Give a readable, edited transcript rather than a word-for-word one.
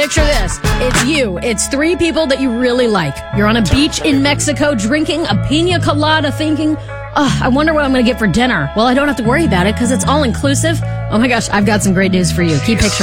picture this. It's you. It's 3 people that you really like. You're on a beach in Mexico drinking a pina colada thinking, I wonder what I'm going to get for dinner. Well, I don't have to worry about it because it's all inclusive. Oh my gosh, I've got some great news for you. Keep picturing